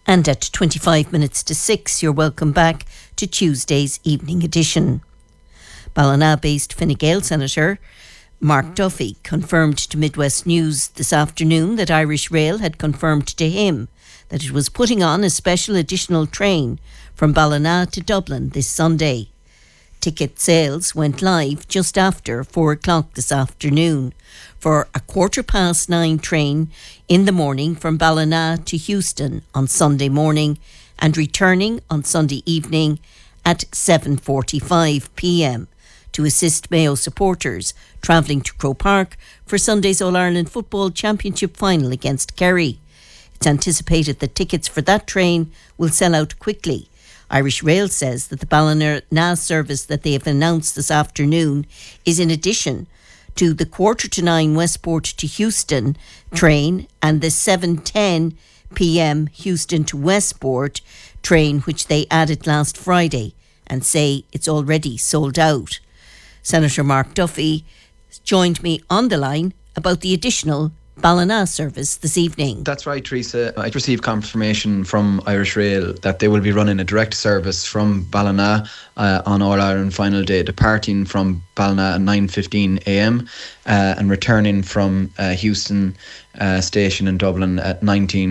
And at 25 minutes to 6, you're welcome back to Tuesday's evening edition. Ballina-based Fine Gael Senator Mark Duffy confirmed to Midwest News this afternoon that Irish Rail had confirmed to him that it was putting on a special additional train from Ballina to Dublin this Sunday. Ticket sales went live just after 4 o'clock this afternoon for a 9:15 train in the morning from Ballina to Houston on Sunday morning and returning on Sunday evening at 7:45 p.m. to assist Mayo supporters travelling to Croke Park for Sunday's All-Ireland Football Championship final against Kerry. It's anticipated that tickets for that train will sell out quickly. Irish Rail says that the Ballina service that they have announced this afternoon is in addition to the 9:15 Westport to Houston train and the 7:10 p.m. Houston to Westport train, which they added last Friday, and say it's already sold out. Senator Mark Duffy joined me on the line about the additional Ballina service this evening. That's right, Teresa. I received confirmation from Irish Rail that they will be running a direct service from Ballina on All-Ireland final day, departing from Ballina at 9:15 a.m. And returning from Houston station in Dublin at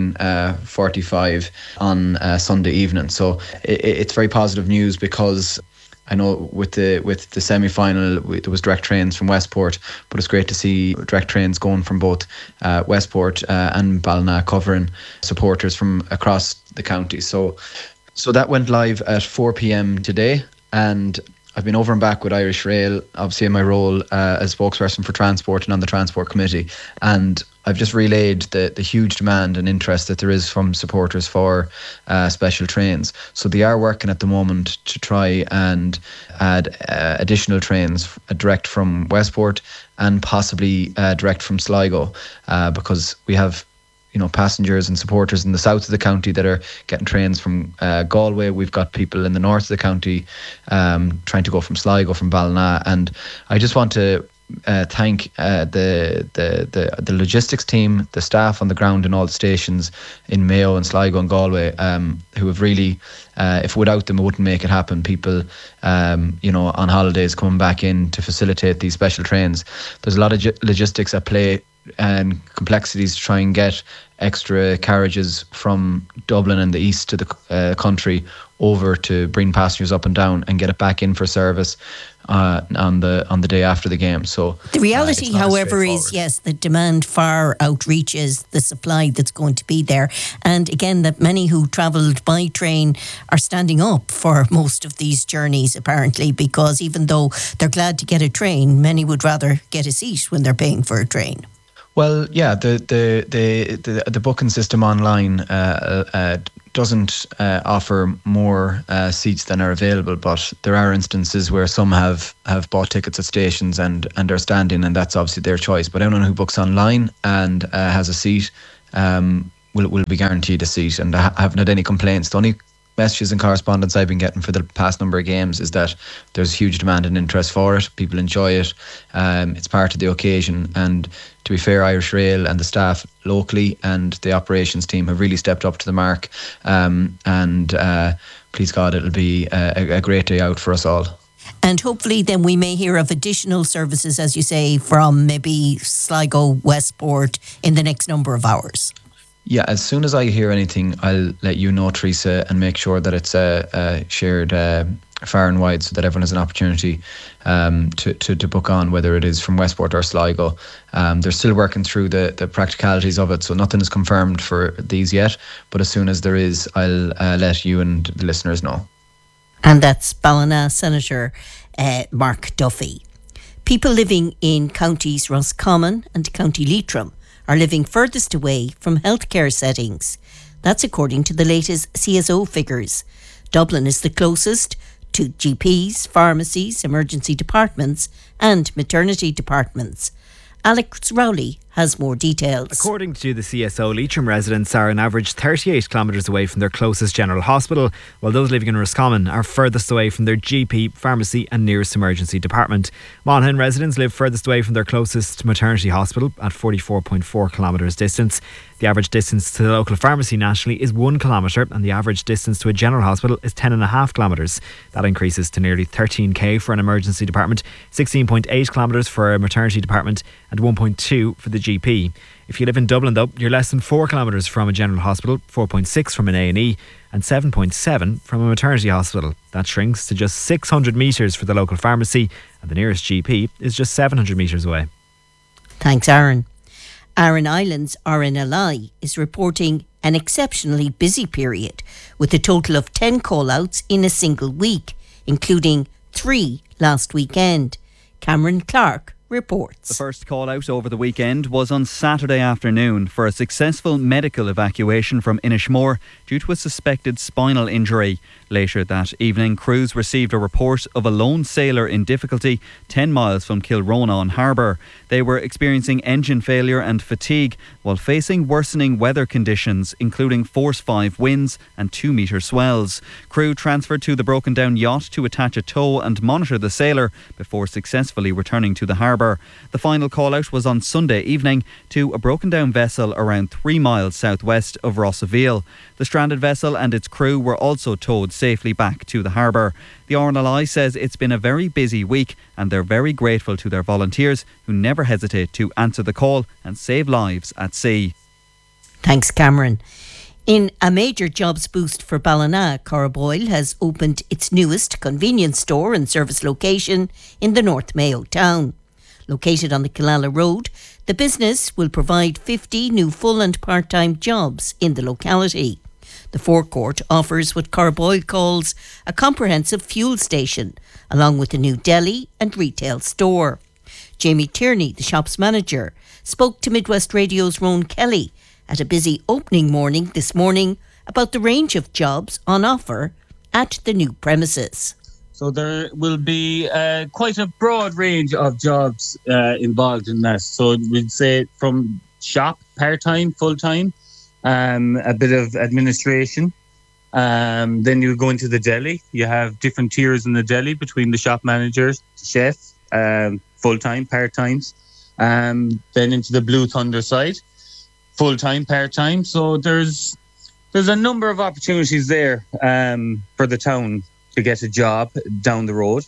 19:45 on Sunday evening. So it's very positive news, because I know with the semi-final there was direct trains from Westport, but it's great to see direct trains going from both Westport and Ballina, covering supporters from across the county. So that went live at 4 p.m. today, and I've been over and back with Irish Rail, obviously in my role as spokesperson for transport and on the transport committee, and I've just relayed the huge demand and interest that there is from supporters for special trains. So they are working at the moment to try and add additional trains direct from Westport and possibly direct from Sligo, because we have passengers and supporters in the south of the county that are getting trains from Galway. We've got people in the north of the county trying to go from Sligo, from Ballina, and I just want to thank the logistics team, the staff on the ground in all the stations in Mayo and Sligo and Galway, who have really, if without them it wouldn't make it happen. People, on holidays coming back in to facilitate these special trains. There's a lot of logistics at play and complexities to try and get extra carriages from Dublin and the east to the country over to bring passengers up and down and get it back in for service on the day after the game. So the reality, however, is yes, the demand far outreaches the supply that's going to be there, and again that many who travelled by train are standing up for most of these journeys, apparently, because even though they're glad to get a train, many would rather get a seat when they're paying for a train. Well, yeah, the booking system online doesn't offer more seats than are available, but there are instances where some have bought tickets at stations and are standing, and that's obviously their choice. But anyone who books online and has a seat will be guaranteed a seat, and I haven't had any complaints. The only messages and correspondence I've been getting for the past number of games is that there's huge demand and interest for it. People enjoy it. It's part of the occasion, and to be fair, Irish Rail and the staff locally and the operations team have really stepped up to the mark, and please God, it'll be a great day out for us all. And hopefully then we may hear of additional services, as you say, from maybe Sligo, Westport in the next number of hours. Yeah, as soon as I hear anything, I'll let you know, Teresa, and make sure that it's shared far and wide so that everyone has an opportunity to book on, whether it is from Westport or Sligo. They're still working through the practicalities of it, so nothing is confirmed for these yet. But as soon as there is, I'll let you and the listeners know. And that's Ballina Senator Mark Duffy. People living in counties Roscommon and County Leitrim are living furthest away from healthcare settings. That's according to the latest CSO figures. Dublin is the closest to GPs, pharmacies, emergency departments and maternity departments. Alex Rowley has has more details. According to the CSO, Leitrim residents are on average 38 kilometres away from their closest general hospital, while those living in Roscommon are furthest away from their GP, pharmacy and nearest emergency department. Monaghan residents live furthest away from their closest maternity hospital at 44.4 kilometres distance. The average distance to the local pharmacy nationally is 1 kilometre, and the average distance to a general hospital is 10.5 kilometres. That increases to nearly 13k for an emergency department, 16.8 kilometres for a maternity department and 1.2 for the GP. If you live in Dublin though, you're less than 4 kilometres from a general hospital, 4.6 from an A&E and 7.7 from a maternity hospital. That shrinks to just 600 metres for the local pharmacy, and the nearest GP is just 700 metres away. Thanks, Aaron. Aran Islands RNLI is reporting an exceptionally busy period with a total of 10 call-outs in a single week, including 3 last weekend. Cameron Clark reports. The first call out over the weekend was on Saturday afternoon for a successful medical evacuation from Inishmore due to a suspected spinal injury. Later that evening, crews received a report of a lone sailor in difficulty 10 miles from Kilronan Harbour. They were experiencing engine failure and fatigue while facing worsening weather conditions, including force 5 winds and 2-metre swells. Crew transferred to the broken down yacht to attach a tow and monitor the sailor before successfully returning to the harbour. The final call out was on Sunday evening to a broken down vessel around 3 miles southwest of Rossaville. The stranded vessel and its crew were also towed safely back to the harbour. The RNLI says it's been a very busy week and they're very grateful to their volunteers who never hesitate to answer the call and save lives at sea. Thanks, Cameron. In a major jobs boost for Ballina, Corriboyle has opened its newest convenience store and service location in the North Mayo town. Located on the Killala Road, the business will provide 50 new full and part-time jobs in the locality. The forecourt offers what Corriboyle calls a comprehensive fuel station, along with a new deli and retail store. Jamie Tierney, the shop's manager, spoke to Midwest Radio's Rowan Kelly at a busy opening morning this morning about the range of jobs on offer at the new premises. So there will be quite a broad range of jobs involved in that. So we'd say from shop, part-time, full-time, a bit of administration. Then you go into the deli. You have different tiers in the deli between the shop managers, chef, full-time, part-times. Then into the Blue Thunder side, full-time, part-time. So there's a number of opportunities there for the town to get a job down the road.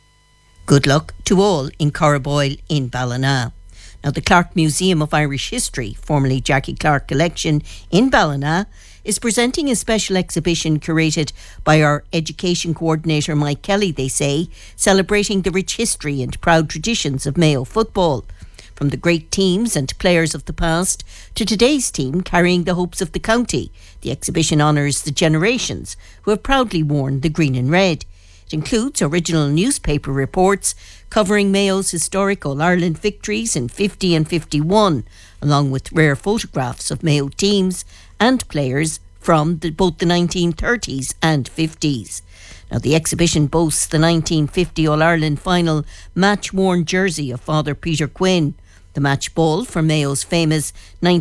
Good luck to all in Corriboyle in Ballina. Now, the Clark Museum of Irish History, formerly Jackie Clark Collection in Ballina, is presenting a special exhibition curated by our education coordinator Mike Kelly, they say, celebrating the rich history and proud traditions of Mayo football. From the great teams and players of the past to today's team carrying the hopes of the county, the exhibition honours the generations who have proudly worn the green and red. It includes original newspaper reports covering Mayo's historic All-Ireland victories in 50 and 51, along with rare photographs of Mayo teams and players from both the 1930s and 50s. Now, the exhibition boasts the 1950 All-Ireland final match-worn jersey of Father Peter Quinn, the match ball for Mayo's famous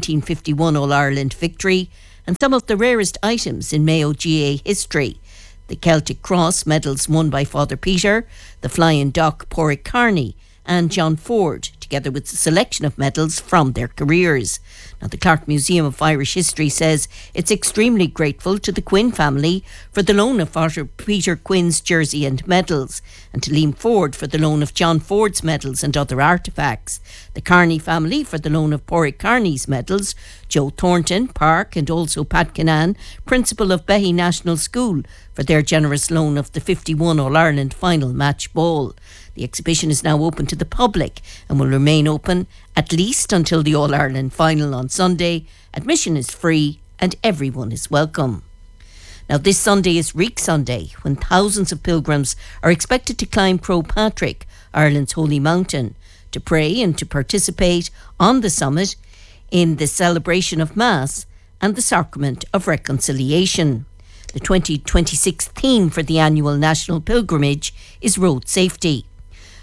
1951 All-Ireland victory, and some of the rarest items in Mayo GA history. The Celtic Cross medals won by Father Peter, the Flying Dock Porrick Carney and John Ford, together with a selection of medals from their careers. Now, the Clark Museum of Irish History says it's extremely grateful to the Quinn family for the loan of Father Peter Quinn's jersey and medals, and to Liam Ford for the loan of John Ford's medals and other artefacts, the Carney family for the loan of Porrick Carney's medals, Joe Thornton, Park and also Pat Kinnan, principal of Behy National School, for their generous loan of the 51 All-Ireland final match ball. The exhibition is now open to the public and will remain open at least until the All-Ireland final on Sunday. Admission is free and everyone is welcome. Now, this Sunday is Reek Sunday, when thousands of pilgrims are expected to climb Croagh Patrick, Ireland's holy mountain, to pray and to participate on the summit in the celebration of Mass and the Sacrament of Reconciliation. The 2026 theme for the annual national pilgrimage is road safety.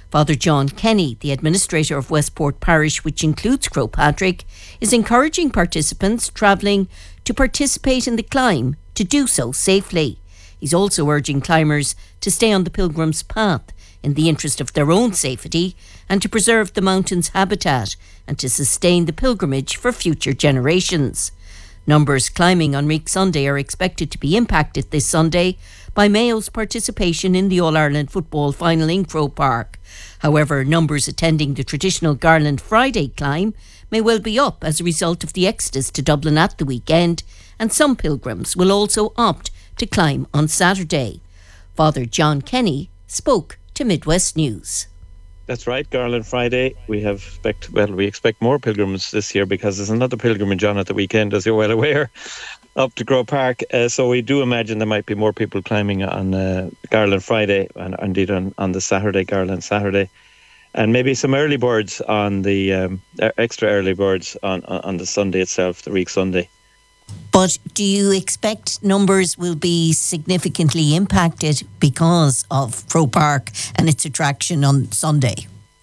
Father John Kenny, the administrator of Westport Parish, which includes Crowpatrick, is encouraging participants travelling to participate in the climb to do so safely. He's also urging climbers to stay on the pilgrim's path in the interest of their own safety and to preserve the mountain's habitat and to sustain the pilgrimage for future generations. Numbers climbing on Reek Sunday are expected to be impacted this Sunday by Mayo's participation in the All-Ireland football final in Croke Park. However, numbers attending the traditional Garland Friday climb may well be up as a result of the exodus to Dublin at the weekend, and some pilgrims will also opt to climb on Saturday. Father John Kenny spoke to Midwest News. That's right, Garland Friday. We expect more pilgrims this year because there's another pilgrimage on at the weekend, as you're well aware, up to Croke Park. So we do imagine there might be more people climbing on Garland Friday and indeed on the Saturday, Garland Saturday. And maybe some early birds on the extra early birds on the Sunday itself, the Reek Sunday. But do you expect numbers will be significantly impacted because of Croke Park and its attraction on Sunday?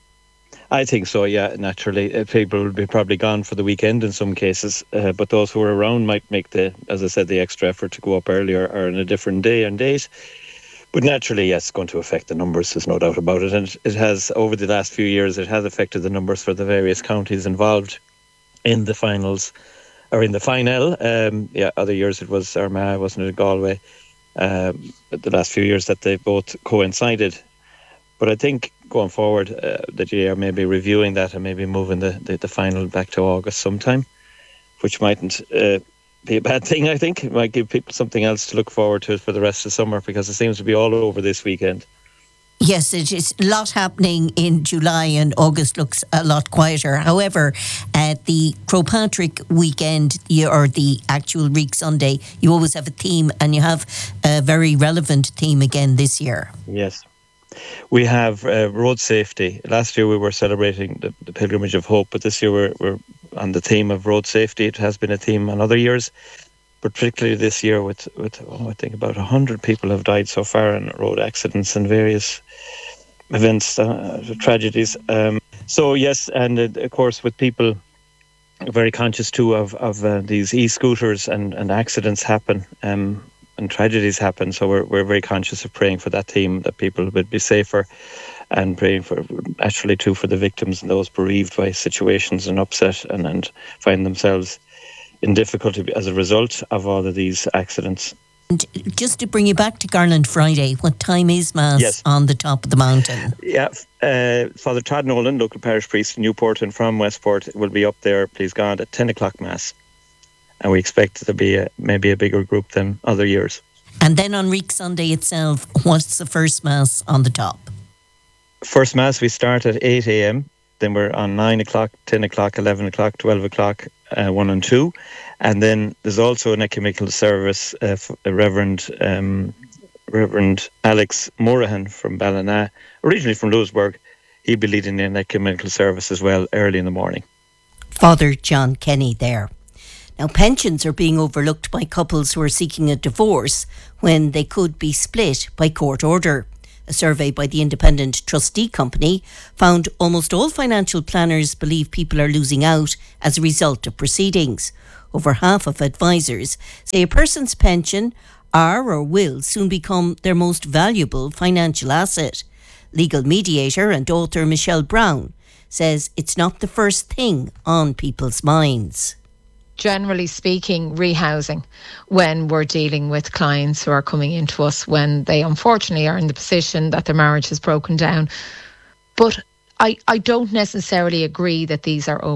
I think so, yeah, naturally. People will be probably gone for the weekend in some cases, but those who are around might make the extra effort to go up earlier or on a different day and date. But naturally, yes, it's going to affect the numbers, there's no doubt about it. And it has, over the last few years, it has affected the numbers for the various counties involved in the finals. Or in the final, other years it was Armagh, wasn't it, Galway? The last few years that they both coincided. But I think going forward, the GAA may be reviewing that and maybe moving the final back to August sometime, which mightn't be a bad thing, I think. It might give people something else to look forward to for the rest of summer because it seems to be all over this weekend. Yes, it is a lot happening in July and August looks a lot quieter. However, at the Crowpatrick weekend or the actual Reek Sunday, you always have a theme and you have a very relevant theme again this year. Yes. We have road safety. Last year we were celebrating the Pilgrimage of Hope, but this year we're on the theme of road safety. It has been a theme on other years, but particularly this year with I think about 100 people have died so far in road accidents and various events, tragedies. So yes, and of course with people very conscious too of these e-scooters and accidents happen and tragedies happen. So we're very conscious of praying for that theme, that people would be safer, and praying for actually too for the victims and those bereaved by situations and upset and find themselves in difficulty as a result of all of these accidents. And just to bring you back to Garland Friday, what time is Mass on the top of the mountain? Yeah, Father Todd Nolan, local parish priest in Newport and from Westport, will be up there, please God, at 10 o'clock Mass. And we expect it to be maybe a bigger group than other years. And then on Reek Sunday itself, what's the first Mass on the top? First Mass, we start at 8 a.m. Then we're on 9 o'clock, 10 o'clock, 11 o'clock, 12 o'clock, 1 and 2. And then there's also an ecumenical service, Reverend Alex Morahan from Ballina, originally from Louisburg. He'll be leading an ecumenical service as well early in the morning. Father John Kenny there. Now, pensions are being overlooked by couples who are seeking a divorce when they could be split by court order. A survey by the Independent Trustee Company found almost all financial planners believe people are losing out as a result of proceedings. Over half of advisors say a person's pension are or will soon become their most valuable financial asset. Legal mediator and author Michelle Brown says it's not the first thing on people's minds. Generally speaking, rehousing when we're dealing with clients who are coming into us when they unfortunately are in the position that their marriage has broken down. But I don't necessarily agree that these are